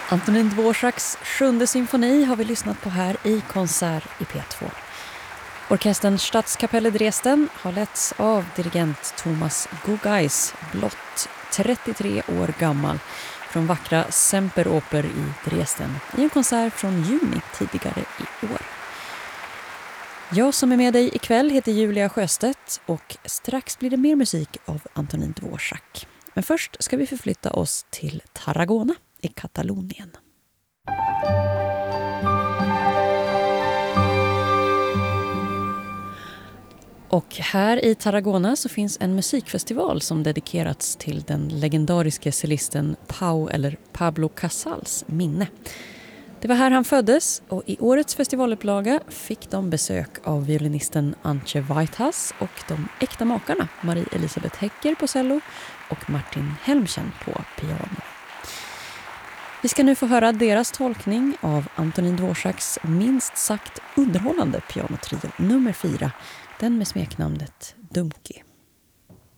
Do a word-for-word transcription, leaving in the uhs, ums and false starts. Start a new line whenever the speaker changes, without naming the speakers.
Antonín Dvořáks sjunde symfoni har vi lyssnat på här i konsert i P två. Orkestern Stadskapelle Dresden har letts av dirigent Thomas Guggais, blott trettiotre år gammal, från vackra Semperoper i Dresden i en konsert från juni tidigare i år. Jag som är med dig ikväll heter Julia Sjöstedt och strax blir det mer musik av Antonín Dvořák. Men först ska vi förflytta oss till Tarragona i Katalonien. Och här i Tarragona så finns en musikfestival som dedikerats till den legendariska cellisten Pau eller Pablo Casals minne. Det var här han föddes och i årets festivalupplaga fick de besök av violinisten Antje Whitehas och de äkta makarna Marie Elisabeth Hecker på cello och Martin Helmchen på piano. Vi ska nu få höra deras tolkning av Antonín Dvořáks minst sagt underhållande pianotrio nummer fyra, den med smeknamnet Dumki.